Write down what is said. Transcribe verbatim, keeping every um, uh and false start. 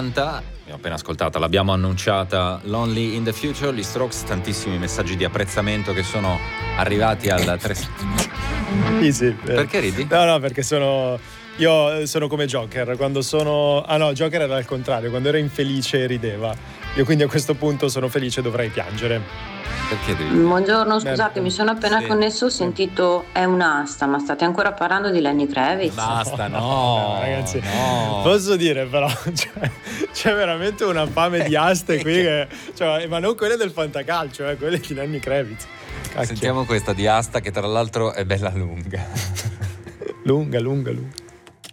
settanta, abbiamo appena ascoltata, l'abbiamo annunciata, Lonely in the Future, gli Strokes, tantissimi messaggi di apprezzamento che sono arrivati al tre... Sì, sì. Perché ridi? No, no, perché sono... Io sono come Joker, quando sono... Ah no, Joker era al contrario, quando era infelice rideva. Io quindi a questo punto sono felice e dovrei piangere. Perché devi... Buongiorno, scusate, mi sono appena Sì. connesso, ho sentito è un'asta, ma state ancora parlando di Lenny Kravitz? Basta, no, no, ragazzi, no. posso dire però, cioè, c'è veramente una fame di aste qui, che, cioè, ma non quelle del fantacalcio, eh, quelle di Lenny Kravitz. Cacchio. Sentiamo questa di Asta che tra l'altro è bella lunga. Lunga, lunga, lunga.